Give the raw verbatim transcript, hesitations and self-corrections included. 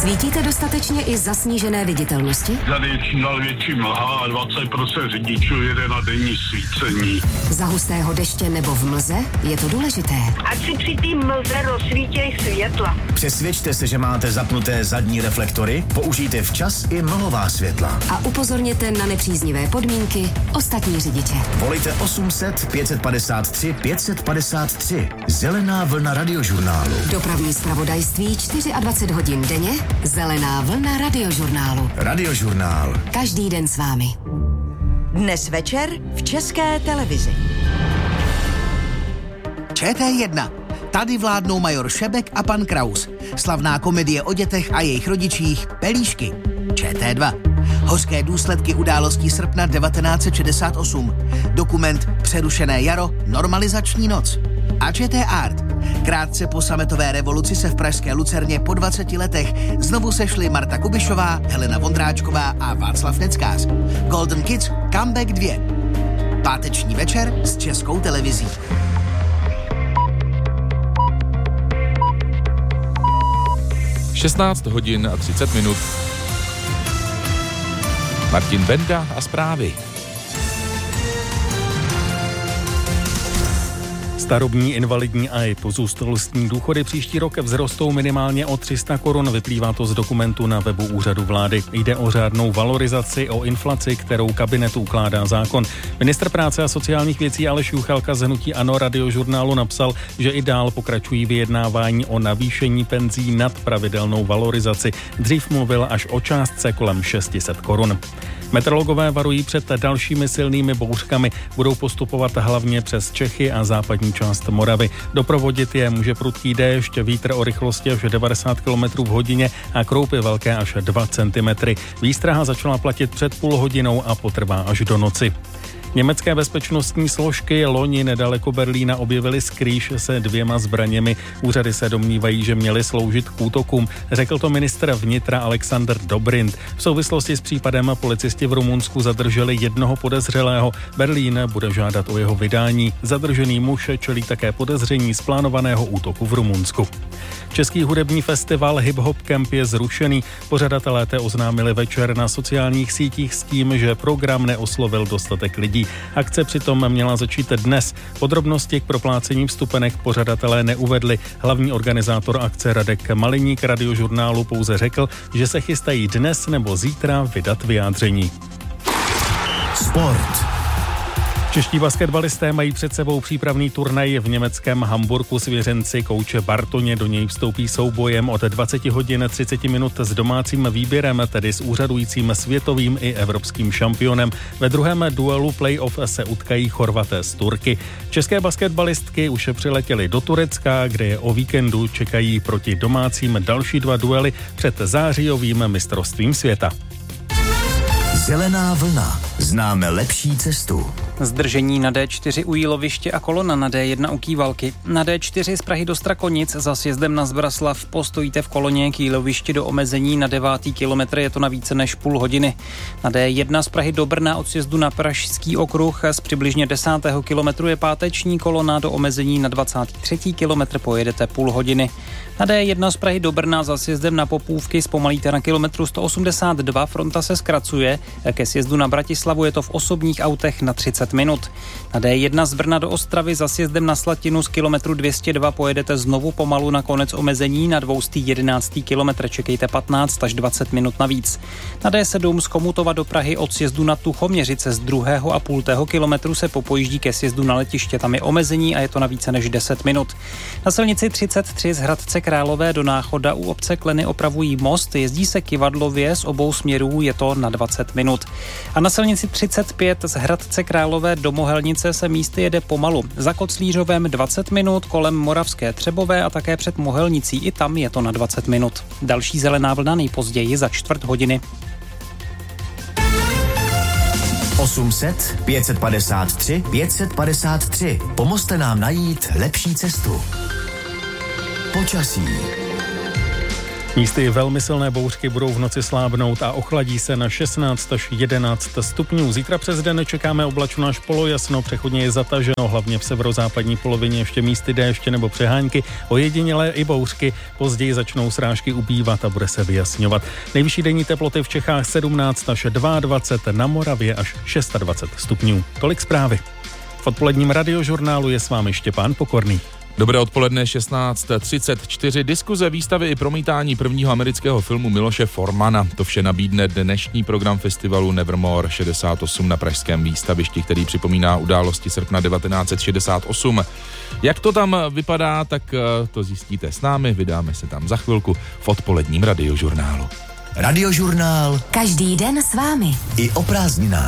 Svítíte dostatečně i za snížené viditelnosti? Tady je čím dál větší mlha a dvacet procent řidičů jede na denní svícení. Za hustého deště nebo v mlze je to důležité. Ať si při té mlze rozsvítěj světla. Přesvědčte se, že máte zapnuté zadní reflektory, použijte včas i mlhová světla. A upozorněte na nepříznivé podmínky ostatní řidiče. Volejte osm set pět padesát tři pět set padesát tři. Zelená vlna radiožurnálu. Dopravní zpravodajství dvacet čtyři hodin denně. Zelená vlna radiožurnálu. Radiožurnál. Každý den s vámi. Dnes večer v České televizi. Č T jedna. Tady vládnou major Šebek a pan Kraus. Slavná komedie o dětech a jejich rodičích Pelíšky. Č T dva. Hořké důsledky událostí srpna devatenáct set šedesát osm. Dokument Přerušené jaro, normalizační noc. A Č T Art. Krátce po sametové revoluci se v pražské Lucerně po dvaceti letech znovu sešli Marta Kubišová, Helena Vondráčková a Václav Neckář. Golden Kids Comeback dva. Páteční večer s Českou televizí. šestnáct hodin a třicet minut. Martin Benda a zprávy. Starobní, invalidní a i pozůstalostní důchody příští rok vzrostou minimálně o tři sta korun, vyplývá to z dokumentu na webu Úřadu vlády. Jde o řádnou valorizaci, o inflaci, kterou kabinetu ukládá zákon. Ministr práce a sociálních věcí Aleš Juchelka z hnutí ANO Radiožurnálu napsal, že i dál pokračují vyjednávání o navýšení penzí nad pravidelnou valorizaci. Dřív mluvil až o částce kolem šest set korun. Meteorologové varují před dalšími silnými bouřkami. Budou postupovat hlavně přes Čechy a západní část Moravy. Doprovodit je může prudký déšť, vítr o rychlosti až devadesát kilometrů v hodině a kroupy velké až dva centimetry. Výstraha začala platit před půl hodinou a potrvá až do noci. Německé bezpečnostní složky loni nedaleko Berlína objevily skrýž se dvěma zbraněmi. Úřady se domnívají, že měly sloužit k útokům. Řekl to ministr vnitra Alexander Dobrindt. V souvislosti s případem policisti v Rumunsku zadrželi jednoho podezřelého. Berlín bude žádat o jeho vydání. Zadržený muž čelí také podezření z plánovaného útoku v Rumunsku. Český hudební festival Hip Hop Camp je zrušený. Pořadatelé té oznámili večer na sociálních sítích s tím, že program neoslovil dostatek lidí. Akce přitom měla začít dnes. Podrobnosti k proplácení vstupenek pořadatelé neuvedli. Hlavní organizátor akce Radek Maliník Radiožurnálu pouze řekl, že se chystají dnes nebo zítra vydat vyjádření. Sport. Čeští basketbalisté mají před sebou přípravný turnaj v německém Hamburku. Svěřenci kouče Bartoně do něj vstoupí soubojem od dvacet hodin třicet minut s domácím výběrem, tedy s úřadujícím světovým i evropským šampionem. Ve druhém duelu play-off se utkají Chorvaté s Turky. České basketbalistky už přiletěly do Turecka, kde je o víkendu čekají proti domácím další dva duely před zářijovým mistrovstvím světa. Zelená vlna. Známe lepší cestu. Zdržení na D čtyři u Jíloviště a kolona na D jedna u Kývalky. Na D čtyři z Prahy do Strakonic za sjezdem na Zbraslav postojíte v koloně k Jílovišti do omezení na devátý kilometr, je to na více než půl hodiny. Na D jedna z Prahy do Brna od sjezdu na Pražský okruh z přibližně desátého kilometru je páteční kolona, do omezení na dvacátý třetí kilometr pojedete půl hodiny. Na D jedna z Prahy do Brna za sjezdem na Popůvky zpomalíte na kilometru sto osmdesát dva, fronta se zkracuje, ke sjezdu na Bratislavu je to v osobních autech na třicet minut. Na D jedna z Brna do Ostravy za sjezdem na Slatinu z kilometru dvě stě dva pojedete znovu pomalu na konec omezení na dvě jedenáctý kilometr, čekejte patnáct až dvacet minut navíc. Na D sedm z Chomutova do Prahy od sjezdu na Tuchoměřice z druhého a půltého kilometru se popojíždí ke sjezdu na letiště, tam je omezení a je to na více než deset minut. Na silnici třicet tři z Hradce Králové do Náchoda u obce Kleny opravují most, jezdí se kyvadlově z obou směrů, je to na dvacet minut. A na silnici třicet pět z Hradce Králové do Mohelnice se místy jede pomalu. Za Koclířovem dvacet minut, kolem Moravské Třebové a také před Mohelnicí, i tam je to na dvacet minut. Další zelená vlna nejpozději za čtvrt hodiny. osm set pět padesát tři pět padesát tři. Pomozte nám najít lepší cestu. Počasí. Místy velmi silné bouřky budou v noci slábnout a ochladí se na šestnáct až jedenáct stupňů. Zítra přes den čekáme oblačno až polojasno, přechodně je zataženo, hlavně v severozápadní polovině ještě místy déště nebo přehánky, ojedinělé i bouřky, později začnou srážky ubývat a bude se vyjasňovat. Nejvyšší denní teploty v Čechách sedmnáct až dvacet dva, na Moravě až dvacet šest stupňů. Tolik zprávy. V odpoledním radiožurnálu je s vámi Štěpán Pokorný. Dobré odpoledne, šestnáct třicet čtyři. Diskuze, výstavy i promítání prvního amerického filmu Miloše Formana. To vše nabídne dnešní program festivalu Nevermore šedesát osm na pražském výstavišti, který připomíná události srpna devatenáct set šedesát osm. Jak to tam vypadá, tak to zjistíte s námi. Vydáme se tam za chvilku v odpoledním radiožurnálu. Radiožurnál. Každý den s vámi. I o prázdninách.